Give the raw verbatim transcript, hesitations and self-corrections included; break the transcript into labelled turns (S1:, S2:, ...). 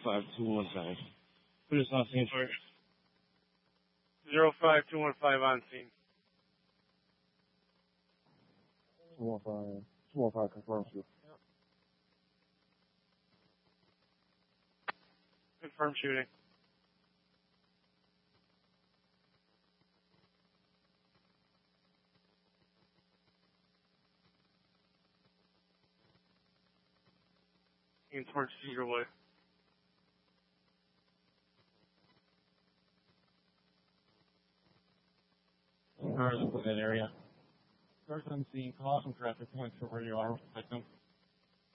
S1: five two one five. Put us on scene for
S2: Zero five two one five on scene.
S3: two one five, two one five confirms you.
S2: Confirm shooting. In towards Cedarwood.
S1: cars in that area. Cars on scene, call out some traffic points for where you are with victim.